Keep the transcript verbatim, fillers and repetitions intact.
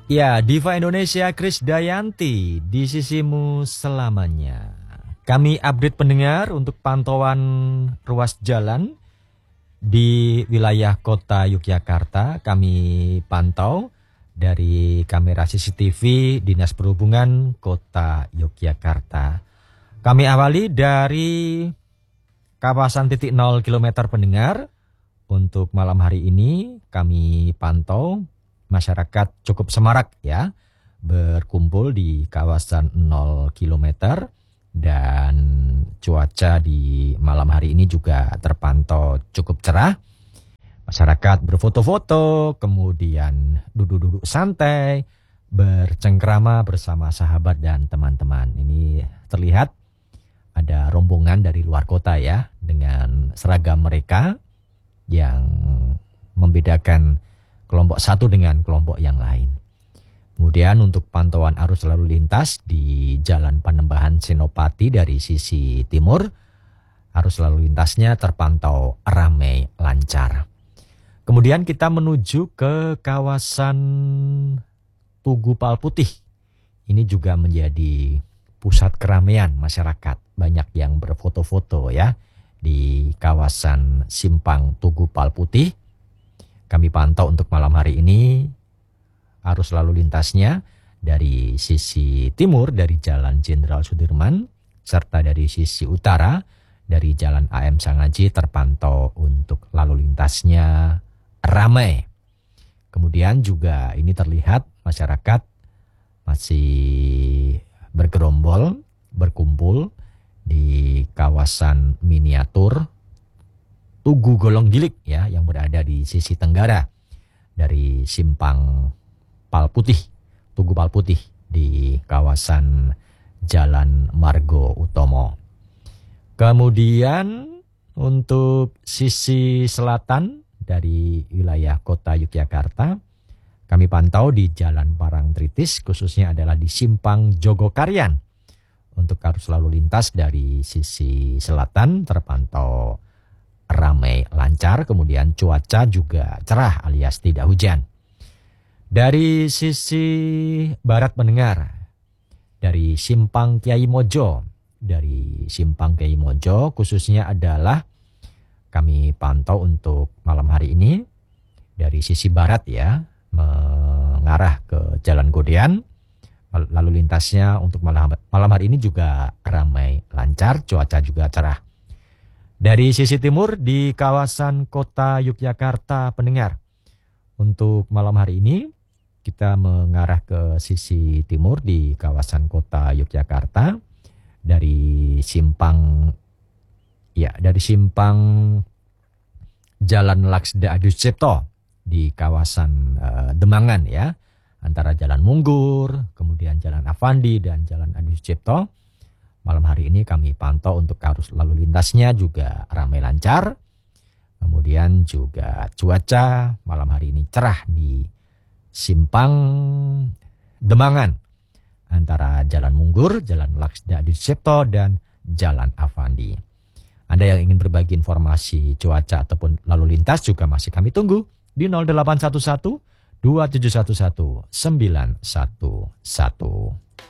Ya, Diva Indonesia Krisdayanti di sisimu selamanya. Kami update pendengar untuk pantauan ruas jalan di wilayah kota Yogyakarta. Kami pantau dari kamera C C T V Dinas Perhubungan Kota Yogyakarta. Kami awali dari kawasan titik nol kilometer pendengar. Untuk malam hari ini kami pantau masyarakat cukup semarak ya, berkumpul di kawasan nol kilometer dan cuaca di malam hari ini juga terpantau cukup cerah. Masyarakat berfoto-foto, kemudian duduk-duduk santai, bercengkrama bersama sahabat dan teman-teman. Ini terlihat ada rombongan dari luar kota ya, dengan seragam mereka yang membedakan kelompok satu dengan kelompok yang lain. Kemudian untuk pantauan arus lalu lintas di Jalan Panembahan Senopati dari sisi timur, arus lalu lintasnya terpantau ramai lancar. Kemudian kita menuju ke kawasan Tugu Palputih. Ini juga menjadi pusat keramaian masyarakat. Banyak yang berfoto-foto ya di kawasan Simpang Tugu Palputih. Kami pantau untuk malam hari ini arus lalu lintasnya dari sisi timur dari Jalan Jenderal Sudirman serta dari sisi utara dari Jalan A M Sangaji terpantau untuk lalu lintasnya ramai. Kemudian juga ini terlihat masyarakat masih bergerombol, berkumpul di kawasan miniatur Tugu Golong Gilik ya, yang berada di sisi tenggara dari Simpang Palputih, Tugu Palputih di kawasan Jalan Margo Utomo. Kemudian untuk sisi selatan dari wilayah kota Yogyakarta, kami pantau di Jalan Parangtritis, khususnya adalah di Simpang Jogokarian. Untuk arus lalu lintas dari sisi selatan terpantau ramai lancar, kemudian cuaca juga cerah alias tidak hujan. Dari sisi barat pendengar, dari Simpang Kiai Mojo, dari Simpang Kiai Mojo khususnya adalah kami pantau untuk malam hari ini dari sisi barat ya, mengarah ke Jalan Godean. Lalu lintasnya untuk malam, malam hari ini juga ramai lancar, cuaca juga cerah. Dari sisi timur di kawasan kota Yogyakarta pendengar, untuk malam hari ini kita mengarah ke sisi timur di kawasan kota Yogyakarta dari simpang ya dari simpang Jalan Laksda Adi Sucipto di kawasan uh, Demangan ya, antara Jalan Munggur, kemudian Jalan Avandi dan Jalan Adi Sucipto. Malam hari ini kami pantau untuk arus lalu lintasnya juga ramai lancar. Kemudian juga cuaca malam hari ini cerah di Simpang Demangan antara Jalan Munggur, Jalan Laksda Adi Sucipto dan Jalan Avandi. Anda yang ingin berbagi informasi cuaca ataupun lalu lintas juga masih kami tunggu di nol delapan satu satu dua tujuh satu satu sembilan satu satu.